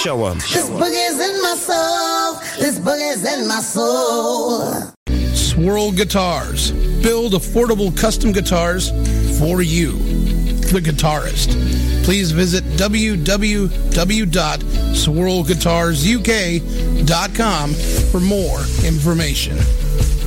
Show 'em. This boogie's in my soul. This boogie's in my soul. Swirl Guitars. Build affordable custom guitars for you, the guitarist. Please visit www.swirlguitarsuk.com for more information.